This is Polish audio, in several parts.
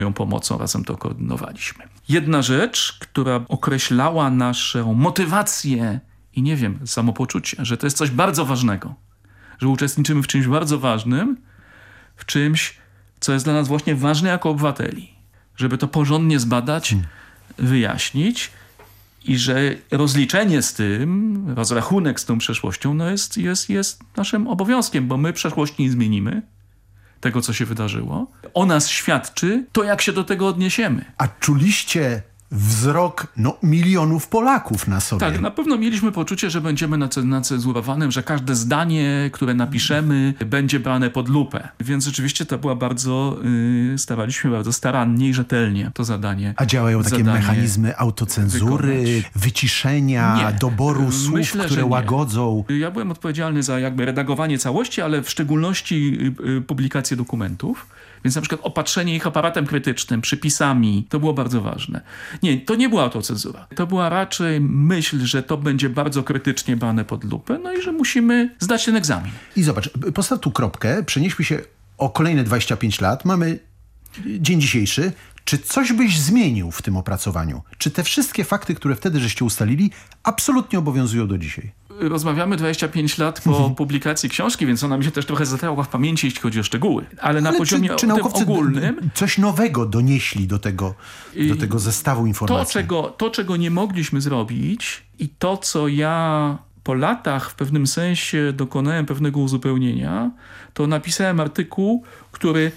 pomocą razem to koordynowaliśmy. Jedna rzecz, która określała naszą motywację i nie wiem, samopoczucie, że to jest coś bardzo ważnego, że uczestniczymy w czymś bardzo ważnym, w czymś, co jest dla nas właśnie ważne jako obywateli, żeby to porządnie zbadać, wyjaśnić i że rozliczenie z tym, rozrachunek z tą przeszłością jest naszym obowiązkiem, bo my przeszłości nie zmienimy, tego, co się wydarzyło. O nas świadczy to, jak się do tego odniesiemy. A czuliście wzrok milionów Polaków na sobie. Tak, na pewno mieliśmy poczucie, że będziemy nacenzurowanym, że każde zdanie, które napiszemy, będzie brane pod lupę. Więc rzeczywiście to była staraliśmy bardzo starannie i rzetelnie to zadanie. A działają takie mechanizmy autocenzury, wykonać. Wyciszenia, doboru słów, które łagodzą? Ja byłem odpowiedzialny za redagowanie całości, ale w szczególności publikację dokumentów. Więc na przykład opatrzenie ich aparatem krytycznym, przypisami, to było bardzo ważne. Nie, to nie była autocenzura. To była raczej myśl, że to będzie bardzo krytycznie brane pod lupę, i że musimy zdać ten egzamin. I zobacz, postaw tu kropkę, przenieśmy się o kolejne 25 lat, mamy dzień dzisiejszy. Czy coś byś zmienił w tym opracowaniu? Czy te wszystkie fakty, które wtedy żeście ustalili, absolutnie obowiązują do dzisiaj? Rozmawiamy 25 lat po publikacji książki, więc ona mi się też trochę zatarła w pamięci, jeśli chodzi o szczegóły. Ale na poziomie czy naukowcy ogólnym coś nowego donieśli do tego zestawu informacji? To, czego nie mogliśmy zrobić i to, co ja po latach w pewnym sensie dokonałem pewnego uzupełnienia, to napisałem artykuł, który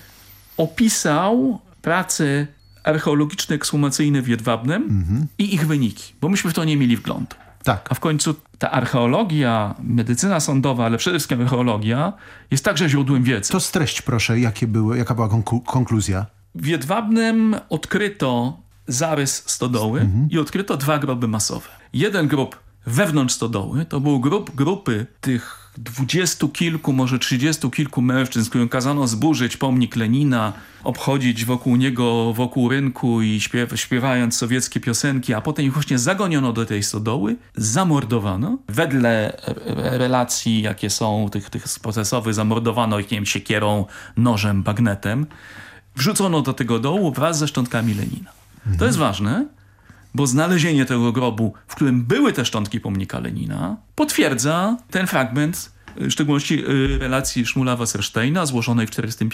opisał prace archeologiczne, ekshumacyjne w Jedwabnem i ich wyniki, bo myśmy w to nie mieli wglądu. Tak. A w końcu ta archeologia, medycyna sądowa, ale przede wszystkim archeologia jest także źródłem wiedzy. To streść proszę, jaka była konkluzja? W Jedwabnem odkryto zarys stodoły i odkryto 2 groby masowe. Jeden grób wewnątrz stodoły, to był grupy tych 20 kilku, może 30 kilku mężczyzn, którym kazano zburzyć pomnik Lenina, obchodzić wokół niego, wokół rynku i śpiewając sowieckie piosenki, a potem ich właśnie zagoniono do tej stodoły, zamordowano. Wedle relacji, jakie są tych procesowych, zamordowano ich, nie wiem, siekierą, nożem, bagnetem. Wrzucono do tego dołu wraz ze szczątkami Lenina. To jest ważne, bo znalezienie tego grobu, w którym były te szczątki pomnika Lenina, potwierdza ten fragment, w szczególności relacji Szmula-Wassersteina złożonej w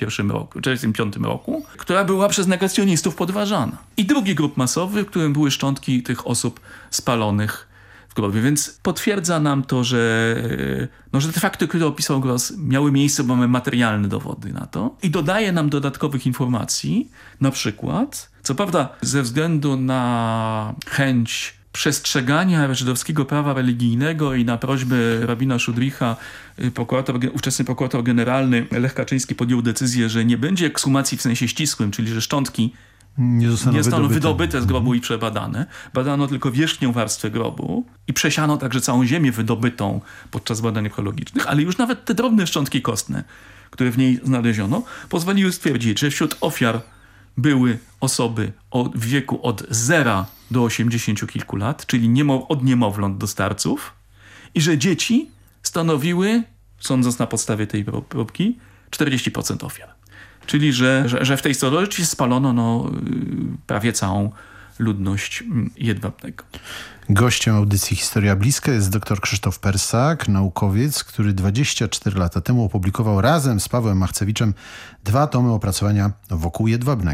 1945 roku, która była przez negacjonistów podważana. I drugi grób masowy, w którym były szczątki tych osób spalonych w grobie. Więc potwierdza nam to, że te fakty, które opisał Gross, miały miejsce, bo mamy materialne dowody na to. I dodaje nam dodatkowych informacji, na przykład, co prawda ze względu na chęć przestrzegania żydowskiego prawa religijnego i na prośbę rabina Szudricha ówczesny prokurator generalny Lech Kaczyński podjął decyzję, że nie będzie ekshumacji w sensie ścisłym, czyli że szczątki nie zostaną wydobyte z grobu i przebadane. Badano tylko wierzchnią warstwę grobu i przesiano także całą ziemię wydobytą podczas badań archeologicznych, ale już nawet te drobne szczątki kostne, które w niej znaleziono, pozwoliły stwierdzić, że wśród ofiar były osoby w wieku od 0 do 80 kilku lat, czyli od niemowląt do starców, i że dzieci stanowiły, sądząc na podstawie tej próbki, 40% ofiar. Czyli, że w tej stolecie spalono prawie całą ludność Jedwabnego. Gościem audycji Historia Bliska jest dr Krzysztof Persak, naukowiec, który 24 lata temu opublikował razem z Pawłem Machcewiczem 2 tomy opracowania wokół Jedwabnego.